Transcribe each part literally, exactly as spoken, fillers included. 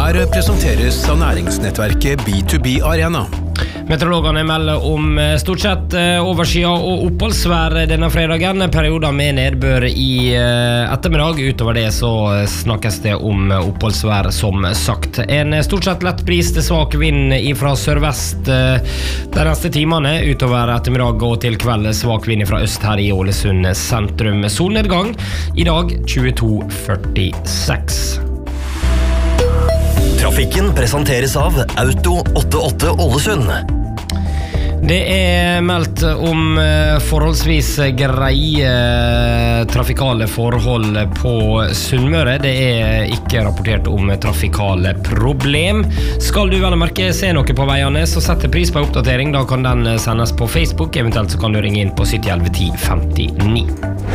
Her presenteres av næringsnettverket B to B Arena. Meteorologene melder om stort sett overskya og oppholdsvær denne fredagen, perioder med nedbør i ettermiddag. Utover det så snakkes det om oppholdsvær som sagt. En stort sett lett bris til svak vind fra sørvest de neste timene. Utover ettermiddag og til kveld svak vind fra øst her i Ålesund sentrum. Solnedgang i dag tjueto førtiseks. Trafikken presenteres av Auto åttiåtte Ålesund. Det er meldt om forholdsvis greie trafikale forhold på Sunnmøre. Det er ikke rapportert om trafikale problem. Skal du vel merke se noe på veiene, så sett pris på oppdatering. Da kan den sendes på Facebook, eventuelt så kan du ringe inn på sytti elleve ti femtini.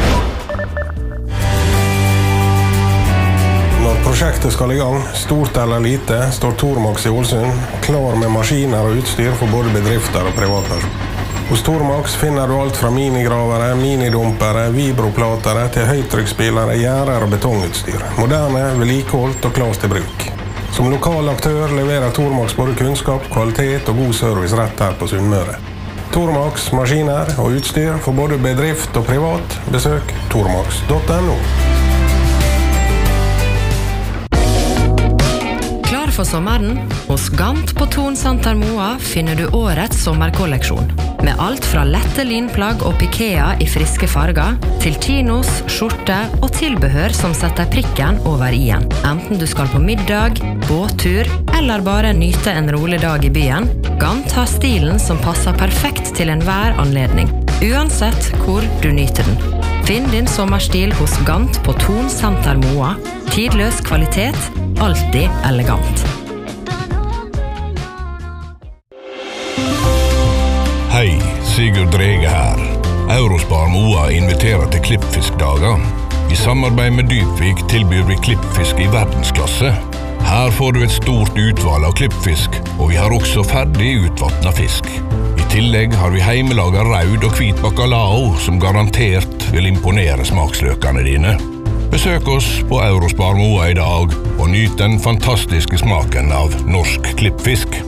Prosjektet skal i gang, stort eller lite, står Tormax i Ålesund, klar med maskiner og utstyr for både bedrifter og privatpersoner. Hos Tormax finner du alt fra minigravere, minidumpere, vibroplatere til høytrykksspillere, gjerder og betongutstyr. Moderne, vedlikeholdt og klart til bruk. Som lokal aktør leverer Tormax både kunnskap, kvalitet og god service rett her på Sunnmøre. Tormax, maskiner og utstyr for både bedrift og privat. Besøk tormax punktum no. For sommeren, hos Gant på Thon Santer Moa finner du årets sommerkolleksjon. Med alt fra lette linplagg og pikea i friske farger, til chinos, skjorte og tilbehør som setter prikken over i-en. Enten du skal på middag, båttur, eller bare nyte en rolig dag i byen, Gant har stilen som passer perfekt til enhver anledning, uansett hvor du nyter den. Finn din sommerstil hos Gant på Thon Santer Moa. Tidløs kvalitet, alltid elegant. Hei, Sigurd Drege her. Eurospar Moa inviterer til klippfiskdager. I samarbeid med Dypvik tilbyr vi klippfisk i verdensklasse. Her får du et stort utvalg av klippfisk, og vi har også ferdig utvattnet fisk. I tillegg har vi heimelaget raud og hvit bacalao, som garantert vil imponere smaksløkene dine. Besøk oss på Eurospar Moa i dag, og nyt den fantastiske smaken av norsk klippfisk.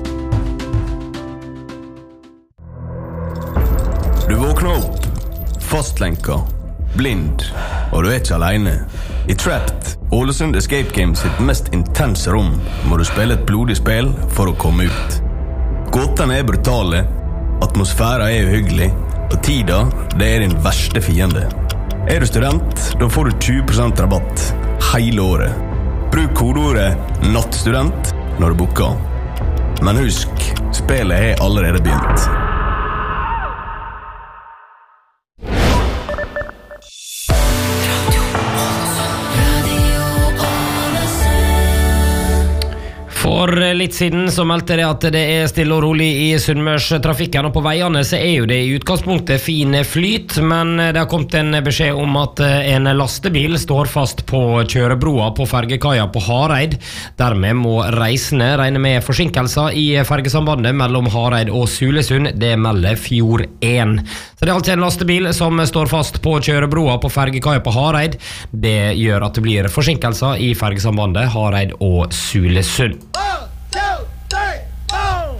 Du våkner opp, fastlenka, blind, og du er ikke alene. I Trapped, Ålesund Escape Games sitt mest intense rom, må du spille et blodig spill for å komme ut. Gåtene er brutale, atmosfæra er uhyggelig, og tida, det er din verste fiende. Er du student, da får du tjue prosent rabatt hele året. Bruk kodeordet nattstudent når du booker. Men husk, spillet er allerede begynt. For litt siden så meldte det at det er stille og rolig i Sunnmørstrafikken, og på veiene så er jo det i utgangspunktet fin flyt, men det har kommet en beskjed om at en lastebil står fast på kjørebroa på fergekaia på Hareid. Dermed må reisende regne med forsinkelser i fergesambandet mellom Hareid og Sulesund. Det melder Fjord én. Så det er altså en lastebil som står fast på kjørebroa på fergekaia på Hareid. Det gjør at det blir forsinkelser i fergesambandet Hareid og Sulesund.